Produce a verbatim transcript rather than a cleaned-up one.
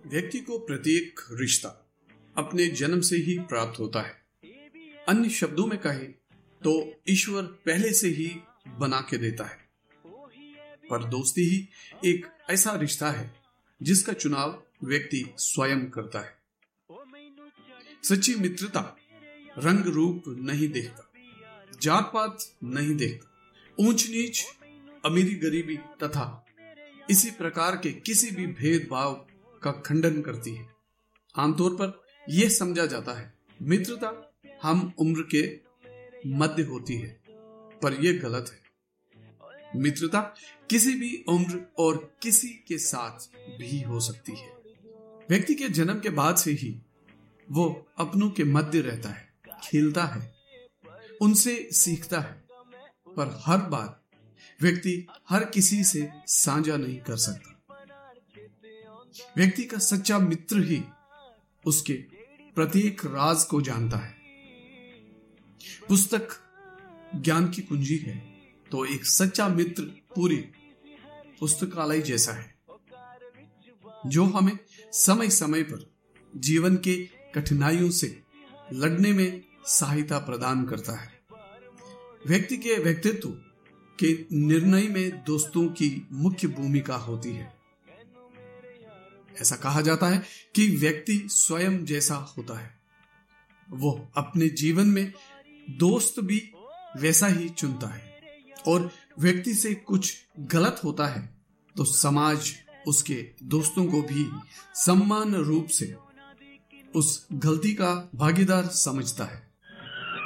व्यक्ति को प्रत्येक रिश्ता अपने जन्म से ही प्राप्त होता है। अन्य शब्दों में कहें तो ईश्वर पहले से ही बना के देता है, पर दोस्ती ही एक ऐसा रिश्ता है जिसका चुनाव व्यक्ति स्वयं करता है। सच्ची मित्रता रंग रूप नहीं देखता, जात पात नहीं देखता, ऊंच नीच, अमीरी गरीबी तथा इसी प्रकार के किसी भी भेदभाव का खंडन करती है। आमतौर पर यह समझा जाता है मित्रता हम उम्र के मध्य होती है, पर यह गलत है। मित्रता किसी भी उम्र और किसी के साथ भी हो सकती है। व्यक्ति के जन्म के बाद से ही वो अपनों के मध्य रहता है, खेलता है, उनसे सीखता है, पर हर बार व्यक्ति हर किसी से साझा नहीं कर सकता। व्यक्ति का सच्चा मित्र ही उसके प्रत्येक राज को जानता है। पुस्तक ज्ञान की कुंजी है, तो एक सच्चा मित्र पूरी पुस्तकालय जैसा है, जो हमें समय समय पर जीवन के कठिनाइयों से लड़ने में सहायता प्रदान करता है। व्यक्ति के व्यक्तित्व के निर्णय में दोस्तों की मुख्य भूमिका होती है। ऐसा कहा जाता है कि व्यक्ति स्वयं जैसा होता है, वो अपने जीवन में दोस्त भी वैसा ही चुनता है, और व्यक्ति से कुछ गलत होता है तो समाज उसके दोस्तों को भी समान रूप से उस गलती का भागीदार समझता है।